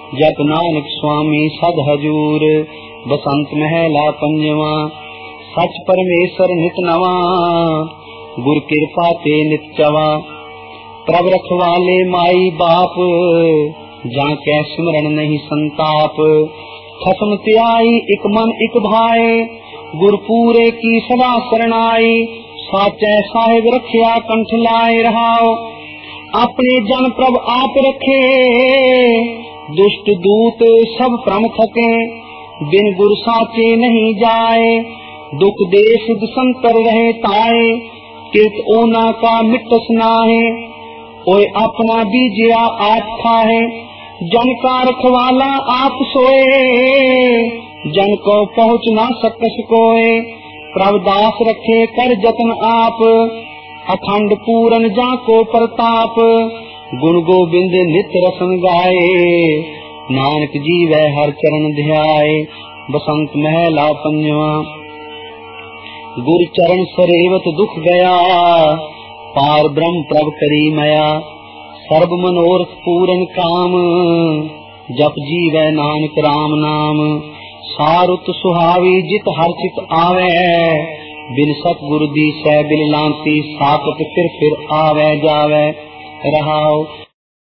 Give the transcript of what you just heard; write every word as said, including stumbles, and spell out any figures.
जप नानक स्वामी सद हजूर। बसंत महला पंजवा, सच परमेश्वर नित नवा, गुर कृपा ते नित चवा। प्रभ रखवाले माई बाप, जाके सिमरन नहीं संताप। खसम त्याई एक मन एक भाए, गुरपूरे की सदा शरणाई। साचे साहिब रखिया कंठ लाए रहाओ, अपने जन प्रभ आप रखे। दुष्ट दूत सब प्रम थके, बिन गुरु साचे नहीं जाए। दुख देश संतर रहे ताए, कित ओना का मिटस नाहे। ओए अपना बीजिया आप खाए, जन का रखवाला आप सोए। जन को पहुँच ना सकस कोय, प्रभदास रखे कर जतन आप। अखंड पूरन जाको प्रताप, गुण गोबिंद नित रसन गाए। नानक जीवै हर चरण ध्याए। बसंत महला पंजवा, गुर चरण सरेवत दुख गया। पार ब्रह्म प्रभ करी मया, सर्ब मनोरथ पूरन काम। जप जीवै नानक राम नाम, सारुत सुहावी जित हर चित आवे। बिन सतगुरु दी सै बिन लांती, साकत फिर फिर आवे जावे रहाओ।